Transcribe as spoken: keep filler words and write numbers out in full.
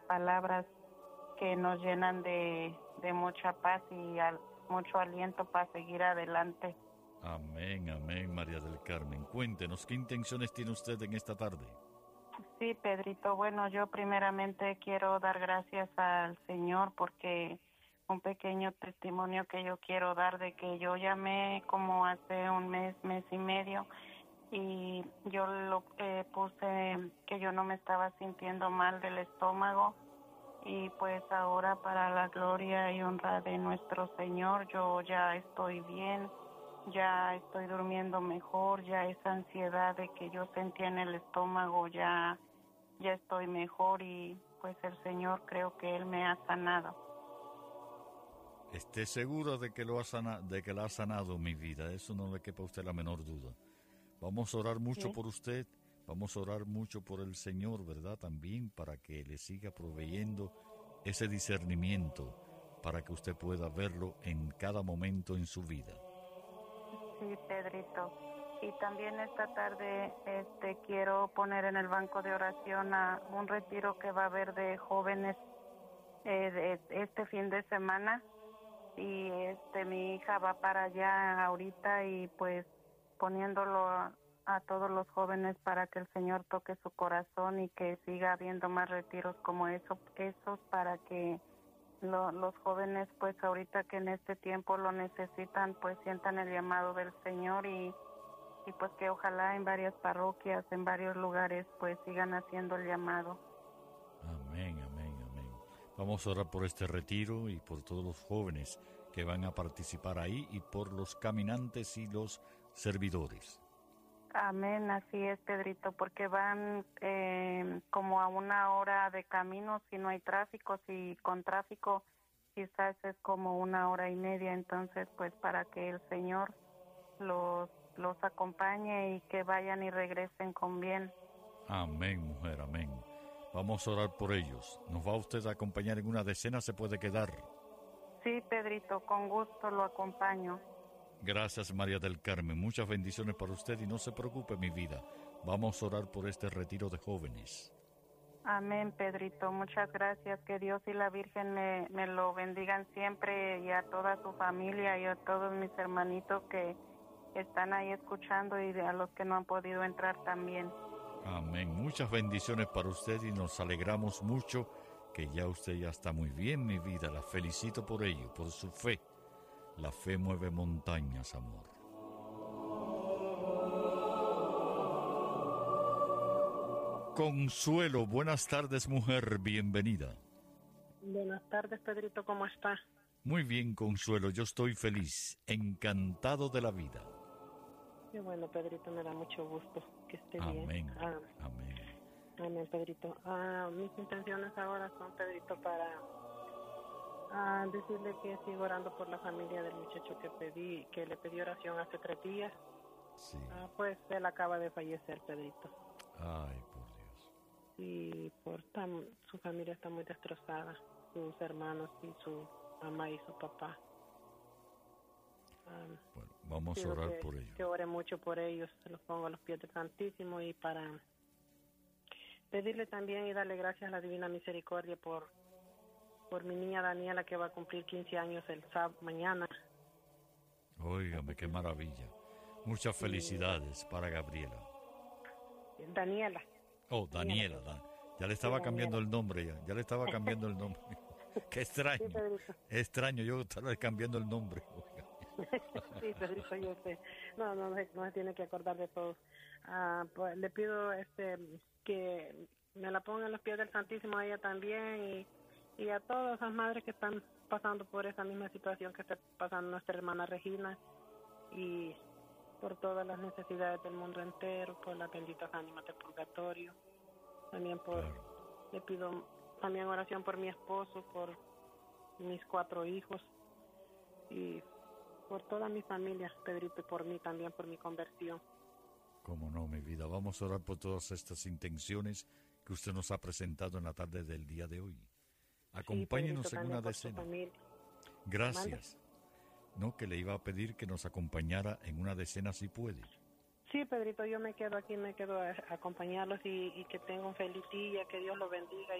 palabras que nos llenan de, de mucha paz y al, mucho aliento para seguir adelante. Amén, amén, María del Carmen. Cuéntenos, ¿qué intenciones tiene usted en esta tarde? Sí, Pedrito, bueno, yo primeramente quiero dar gracias al Señor porque un pequeño testimonio que yo quiero dar de que yo llamé como hace un mes, mes y medio, y yo lo eh, puse que yo no me estaba sintiendo mal del estómago, y pues ahora, para la gloria y honra de nuestro Señor, yo ya estoy bien, ya estoy durmiendo mejor, ya esa ansiedad de que yo sentía en el estómago ya ya estoy mejor, y pues el Señor, creo que Él me ha sanado. Esté segura de que lo ha sana, de que la ha sanado, mi vida, eso no le quepa a usted la menor duda. Vamos a orar mucho ¿Sí? por usted, vamos a orar mucho por el Señor, ¿verdad? También para que le siga proveyendo ese discernimiento, para que usted pueda verlo en cada momento en su vida. Sí, Pedrito. Y también esta tarde este quiero poner en el banco de oración a un retiro que va a haber de jóvenes eh, de este fin de semana, y este mi hija va para allá ahorita, y pues poniéndolo a, a todos los jóvenes para que el Señor toque su corazón y que siga habiendo más retiros como eso, esos para que lo, los jóvenes pues ahorita que en este tiempo lo necesitan, pues sientan el llamado del Señor, y y pues que ojalá en varias parroquias, en varios lugares, pues sigan haciendo el llamado. Amén, amén, amén. Vamos a orar por este retiro y por todos los jóvenes que van a participar ahí y por los caminantes y los servidores. Amén, así es, Pedrito, porque van eh, como a una hora de camino si no hay tráfico, si con tráfico quizás es como una hora y media, entonces pues para que el Señor los los acompañe y que vayan y regresen con bien. Amén, mujer, amén. Vamos a orar por ellos. ¿Nos va usted a acompañar en una decena? ¿Se puede quedar? Sí, Pedrito, con gusto lo acompaño. Gracias, María del Carmen. Muchas bendiciones para usted y no se preocupe, mi vida. Vamos a orar por este retiro de jóvenes. Amén, Pedrito. Muchas gracias. Que Dios y la Virgen me, me lo bendigan siempre, y a toda su familia y a todos mis hermanitos que están ahí escuchando, y a los que no han podido entrar también. Amén. Muchas bendiciones para usted y nos alegramos mucho que ya usted ya está muy bien, mi vida. La felicito por ello, por su fe. La fe mueve montañas, amor. Consuelo, buenas tardes, mujer, bienvenida. Buenas tardes, Pedrito, ¿cómo está? Muy bien, Consuelo, yo estoy feliz, encantado de la vida. Qué bueno, Pedrito, me da mucho gusto que esté Amén. bien. Ah, amén. Amén, Pedrito. Ah, mis intenciones ahora son, Pedrito, para ah, decirle que sigo orando por la familia del muchacho que pedí, que le pedí oración hace tres días. Sí. Ah, pues él acaba de fallecer, Pedrito. Ay, por Dios. Y por tan, su familia está muy destrozada, sus hermanos y su mamá y su papá. Um, bueno, vamos a orar que, por ellos. Que ore mucho por ellos, se los pongo a los pies del Santísimo, y para pedirle también y darle gracias a la Divina Misericordia por por mi niña Daniela, que va a cumplir quince años el sábado mañana. Óigame, qué maravilla. Muchas felicidades para Gabriela. Daniela. Oh, Daniela, Daniela. Ya le estaba sí, cambiando el nombre, ya, ya le estaba cambiando el nombre. Qué extraño, sí, extraño yo estarle cambiando el nombre. Sí, Pedrito, yo sé. No, no, no se tiene que acordar de todo. Ah, pues le pido este que me la ponga en los pies del Santísimo a ella también, y, y a todas esas madres que están pasando por esa misma situación que está pasando nuestra hermana Regina, y por todas las necesidades del mundo entero, por las benditas ánimas del purgatorio. También por, claro. Le pido también oración por mi esposo, por mis cuatro hijos y por toda mi familia, Pedrito, y por mí también, por mi conversión. Cómo no, mi vida. Vamos a orar por todas estas intenciones que usted nos ha presentado en la tarde del día de hoy. Acompáñenos sí, Pedrito, en una decena. Gracias. No, que le iba a pedir que nos acompañara en una decena si puede. Sí, Pedrito, yo me quedo aquí, me quedo a acompañarlos, y, y que tengan un feliz día, que Dios los bendiga.